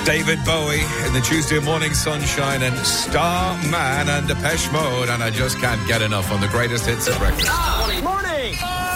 David Bowie in the Tuesday morning sunshine and Starman and Depeche Mode, and I just can't get enough on the greatest hits of breakfast. Morning!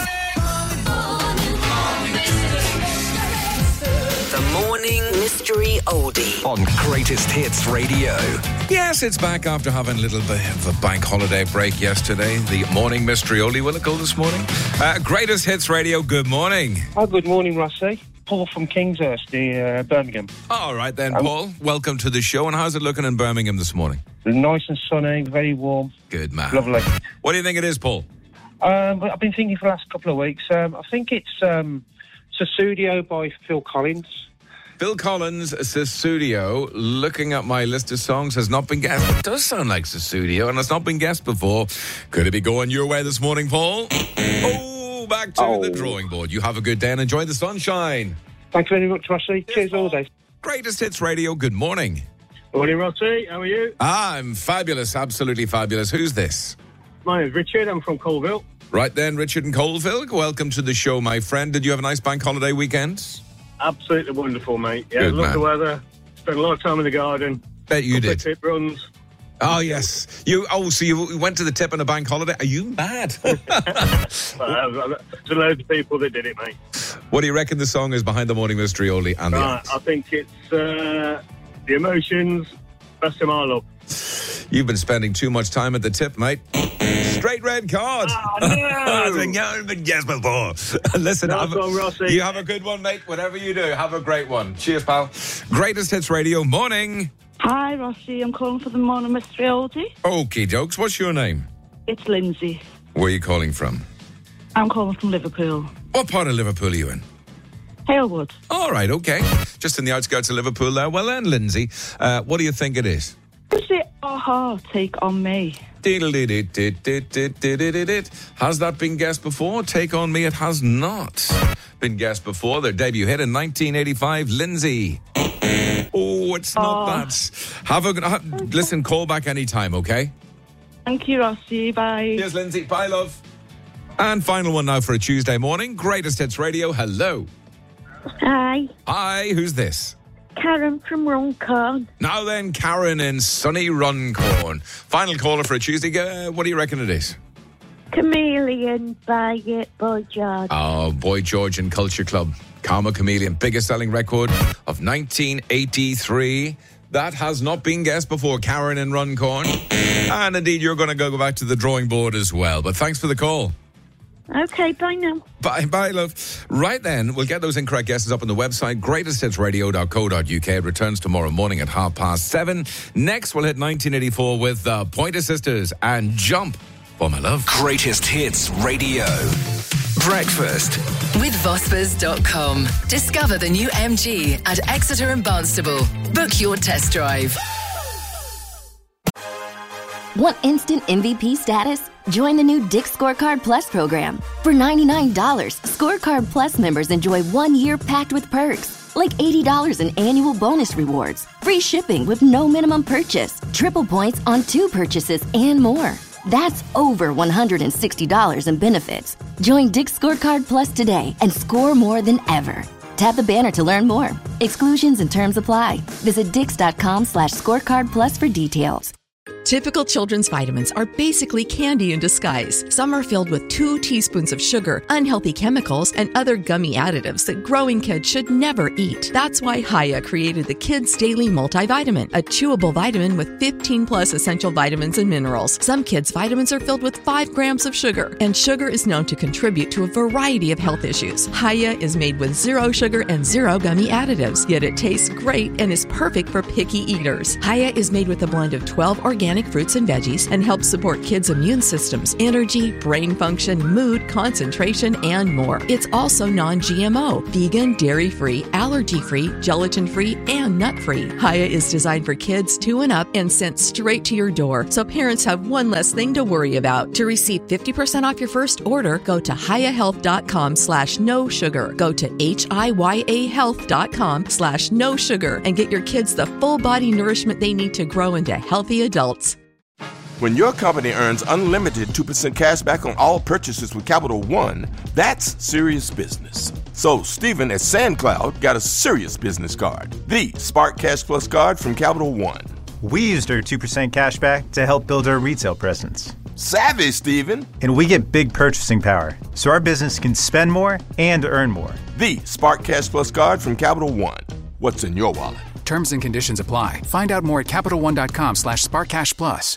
The Morning Mystery Oldie On Greatest Hits Radio. Yes, it's back after having a little bit of a bank holiday break yesterday. The Morning Mystery Oldie, will it go this morning? Greatest Hits Radio, good morning. Oh, good morning, Rossi. Paul from Kingshurst, Birmingham. All right then, Paul. Welcome to the show. And how's it looking in Birmingham this morning? Nice and sunny, very warm. Good man. Lovely. What do you think it is, Paul? I've been thinking for the last couple of weeks. I think it's Sussudio by Phil Collins. Phil Collins, Sussudio, looking at my list of songs, has not been guessed. It does sound like Sussudio, and it's not been guessed before. Could it be going your way this morning, Paul? Back to the drawing board. You have a good day and enjoy the sunshine. Thank you very much, Rossi. Cheers all day. Greatest Hits Radio, good morning. Morning, Rossi. How are you? I'm fabulous, absolutely fabulous. Who's this? My name's Richard. I'm from Colville. Right then, Richard in Colville. Welcome to the show, my friend. Did you have a nice bank holiday weekend? Absolutely wonderful, mate. Yeah, Good, love man. the weather. Spent a lot of time in the garden. Bet you did. Tip runs. Oh, yes. So you went to the tip on a bank holiday? Are you mad? There's loads of people that did it, mate. What do you reckon the song is behind the Morning Mystery Oldie and the act? I think it's The Emotions, Best of My Love. You've been spending too much time at the tip, mate. Straight red card. Oh, no. You've been guessed before. Listen, Nice one, Rossi. You have a good one, mate. Whatever you do, have a great one. Cheers, pal. Greatest Hits Radio, morning. Hi, Rossi. I'm calling for the Morning Mystery Oldie. Okie dokes. What's your name? It's Lindsay. Where are you calling from? I'm calling from Liverpool. What part of Liverpool are you in? Halewood. All right, okay. Just in the outskirts of Liverpool there. Well then, Lindsay, what do you think it is? Is it Aha, Take On Me? Has that been guessed before? Take On Me, it has not been guessed before. Their debut hit in 1985, Lindsay. Oh, it's not that. Listen, call back anytime, okay? Thank you, Rossi. Bye. Cheers, Lindsay. Bye, love. And final one now for a Tuesday morning. Greatest Hits Radio, hello. Hi, Hi, who's this? Karen from Runcorn. Now then, Karen in sunny Runcorn. Final caller for a Tuesday. What do you reckon it is? Chameleon by Boy George. Oh, Boy George and Culture Club. Karma Chameleon, biggest selling record of 1983. That has not been guessed before, Karen in Runcorn. And indeed, you're going to go back to the drawing board as well. But thanks for the call. Okay, bye now. Bye, love. Right then, we'll get those incorrect guesses up on the website, greatesthitsradio.co.uk. It returns tomorrow morning at 7:30. Next, we'll hit 1984 with the Pointer Sisters and Jump for My Love. Greatest Hits Radio. Breakfast. with Vospers.com. Discover the new MG at Exeter and Barnstable. Book your test drive. Want instant MVP status? Join the new Dick's Scorecard Plus program. For $99, Scorecard Plus members enjoy 1 year packed with perks, like $80 in annual bonus rewards, free shipping with no minimum purchase, triple points on 2 purchases, and more. That's over $160 in benefits. Join Dick's Scorecard Plus today and score more than ever. Tap the banner to learn more. Exclusions and terms apply. Visit dix.com/scorecard plus for details. Typical children's vitamins are basically candy in disguise. Some are filled with 2 teaspoons of sugar, unhealthy chemicals, and other gummy additives that growing kids should never eat. That's why Hiya created the Kids Daily Multivitamin, a chewable vitamin with 15 plus essential vitamins and minerals. Some kids' vitamins are filled with 5 grams of sugar, and sugar is known to contribute to a variety of health issues. Hiya is made with 0 sugar and 0 gummy additives, yet it tastes great and is perfect for picky eaters. Hiya is made with a blend of 12 organic fruits and veggies and helps support kids' immune systems, energy, brain function, mood, concentration, and more. It's also non-GMO, vegan, dairy-free, allergy-free, gelatin-free, and nut-free. Hiya is designed for kids 2 and up and sent straight to your door, so parents have one less thing to worry about. To receive 50% off your first order, go to hiyahealth.com/no sugar. Go to hiyahealth.com/no sugar and get your kids the full body nourishment they need to grow into healthy adults. When your company earns unlimited 2% cash back on all purchases with Capital One, that's serious business. So Stephen at SandCloud got a serious business card. The Spark Cash Plus card from Capital One. We used our 2% cash back to help build our retail presence. Savvy, Stephen. And we get big purchasing power, so our business can spend more and earn more. The Spark Cash Plus card from Capital One. What's in your wallet? Terms and conditions apply. Find out more at CapitalOne.com/SparkCashPlus.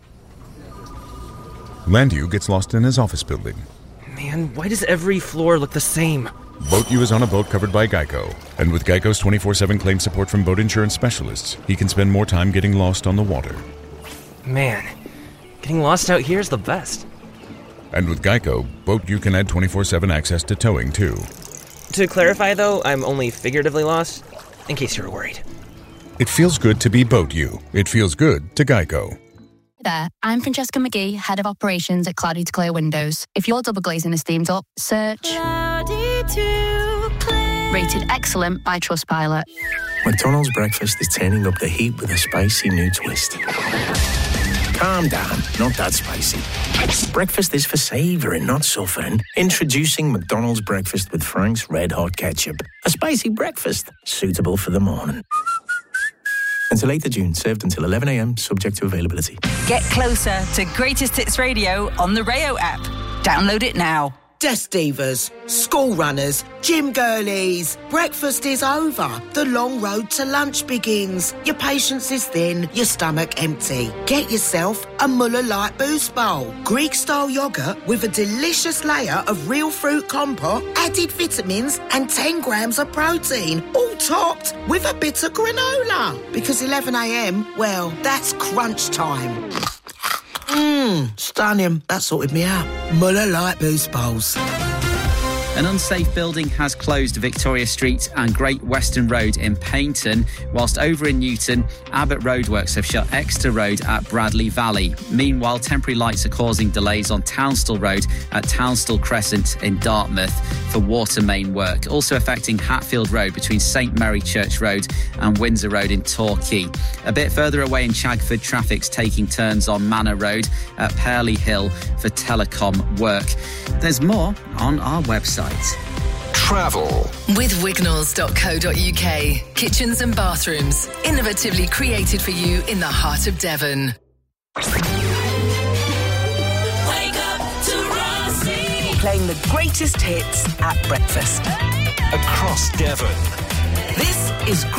Landu gets lost in his office building. Man, why does every floor look the same? Boat U is on a boat covered by Geico. And with Geico's 24/7 claim support from boat insurance specialists, he can spend more time getting lost on the water. Man, getting lost out here is the best. And with Geico, Boat U can add 24/7 access to towing, too. To clarify, though, I'm only figuratively lost, in case you were worried. It feels good to be Boat U. It feels good to Geico. There, I'm Francesca McGee, Head of Operations at Cloudy to Clear Windows. If your double glazing is themed up, search Cloudy to Clear. Rated excellent by Trustpilot. McDonald's breakfast is turning up the heat with a spicy new twist. Calm down, not that spicy. Breakfast is for savouring, not suffering. Introducing McDonald's breakfast with Frank's Red Hot Ketchup. A spicy breakfast, suitable for the morning. Until 8th of June, served until 11 a.m, subject to availability. Get closer to Greatest Hits Radio on the Rayo app. Download it now. Desk divas, school runners, gym girlies. Breakfast is over. The long road to lunch begins. Your patience is thin, your stomach empty. Get yourself a Muller Light Boost Bowl. Greek-style yoghurt with a delicious layer of real fruit compote, added vitamins and 10 grams of protein. All topped with a bit of granola. Because 11 a.m, well, that's crunch time. Stunning. That sorted me out. Muller Light Boost Bowls. An unsafe building has closed Victoria Street and Great Western Road in Paignton, whilst over in Newton, Abbott Roadworks have shut Exeter Road at Bradley Valley. Meanwhile, temporary lights are causing delays on Townstall Road at Townstall Crescent in Dartmouth for water main work, also affecting Hatfield Road between St Mary Church Road and Windsor Road in Torquay. A bit further away in Chagford, traffic's taking turns on Manor Road at Purley Hill for telecom work. There's more on our website. Travel with Wignalls.co.uk. Kitchens and bathrooms, innovatively created for you in the heart of Devon. Wake up to Rossi. Playing the greatest hits at breakfast. across Devon. This is